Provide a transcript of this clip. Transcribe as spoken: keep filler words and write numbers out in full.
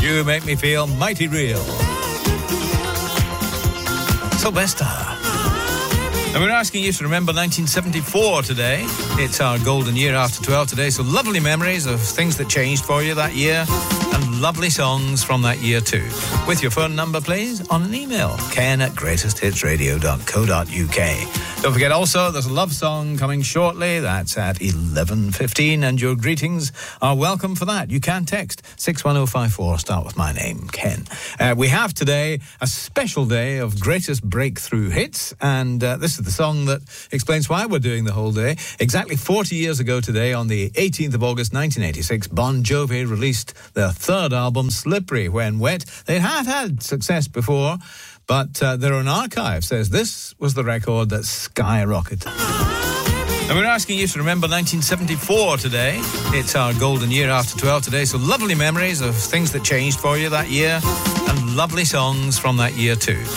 You make me feel mighty real. Sylvester. And we're asking you to remember nineteen seventy-four today. It's our golden year after twelve today, so lovely memories of things that changed for you that year and lovely songs from that year too. With your phone number, please, on an email, ken at greatest hits radio dot co dot uk. Don't forget also, there's a love song coming shortly. That's at eleven fifteen, and your greetings are welcome for that. You can text six one oh five four, start with my name, Ken. Uh, we have today a special day of greatest breakthrough hits, and uh, this is the song that explains why we're doing the whole day. Exactly forty years ago today, on the eighteenth of August nineteen eighty-six, Bon Jovi released their third album, Slippery When Wet. They had had success before, but uh, their own archive says this was the record that skyrocketed. And we're asking you to remember nineteen seventy-four today. It's our golden year after twelve today, so lovely memories of things that changed for you that year and lovely songs from that year too.